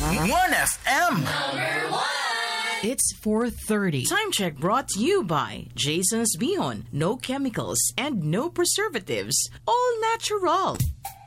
1FM. It's 4:30. Time check brought to you by Jason's Bihon. No chemicals and no preservatives. All natural.